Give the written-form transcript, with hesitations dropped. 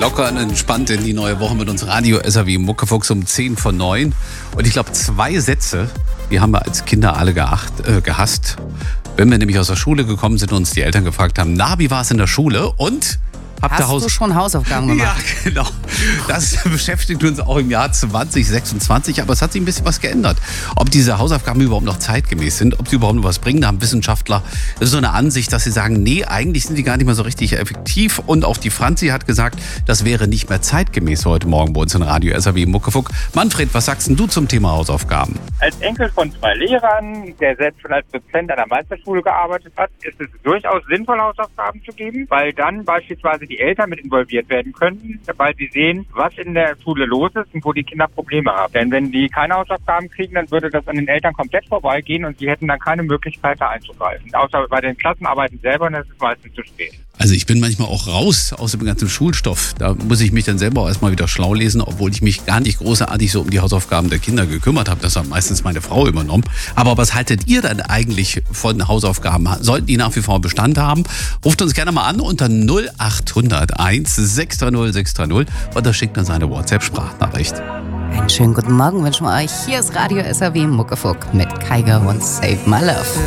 Locker und entspannt in die neue Woche mit uns Radio SAW Muckefuchs um 10 vor 9. Und ich glaube, 2 Sätze, die haben wir als Kinder alle gehasst. Wenn wir nämlich aus der Schule gekommen sind und uns die Eltern gefragt haben, na, wie war es in der Schule? Und Hast du schon Hausaufgaben gemacht? Ja, genau. Das beschäftigt uns auch im Jahr 2026, aber es hat sich ein bisschen was geändert. Ob diese Hausaufgaben überhaupt noch zeitgemäß sind, ob sie überhaupt noch was bringen, da haben Wissenschaftler so eine Ansicht, dass sie sagen, nee, eigentlich sind die gar nicht mehr so richtig effektiv. Und auch die Franzi hat gesagt, das wäre nicht mehr zeitgemäß heute Morgen bei uns in Radio SAW Muckefuck. Manfred, was sagst denn du zum Thema Hausaufgaben? Als Enkel von 2 Lehrern, der selbst schon als Dozent an der Meisterschule gearbeitet hat, ist es durchaus sinnvoll, Hausaufgaben zu geben, weil dann beispielsweise die Eltern mit involviert werden können, weil sie sehen, was in der Schule los ist und wo die Kinder Probleme haben. Denn wenn die keine Hausaufgaben kriegen, dann würde das an den Eltern komplett vorbeigehen und sie hätten dann keine Möglichkeit, da einzugreifen. Außer bei den Klassenarbeiten selber, und das ist meistens zu spät. Also ich bin manchmal auch raus aus dem ganzen Schulstoff. Da muss ich mich dann selber auch erstmal wieder schlau lesen, obwohl ich mich gar nicht großartig so um die Hausaufgaben der Kinder gekümmert habe. Das hat meistens meine Frau übernommen. Aber was haltet ihr dann eigentlich von Hausaufgaben? Sollten die nach wie vor Bestand haben? Ruft uns gerne mal an unter 0801 630 630 oder schickt uns eine WhatsApp-Sprachnachricht. Einen schönen guten Morgen wünschen wir euch. Hier ist Radio SAW Muckefuck mit Kaiger und Save My Love.